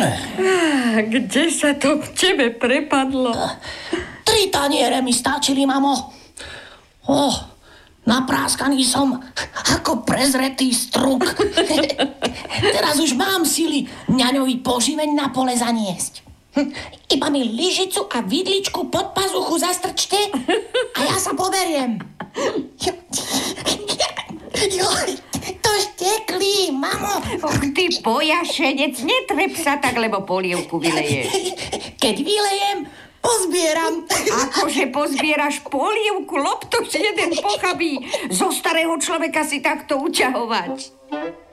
Kde sa to k tebe prepadlo? 3 taniere mi stačili, mamo. Napráskaný som ako prezretý struk. Teraz už mám sily ňaňový poživeň na pole zaniesť. Iba mi lyžicu a vidličku pod pazuchu zastrčte a ja sa poberiem. Joj, to šteklí, mamo. Och, ty pojašenec, netrep sa tak, lebo polievku vyleješ. Keď vylejem, pozbieram. Akože pozbieraš polievku, loptoš jeden pochabí. Zo starého človeka si takto uťahovať.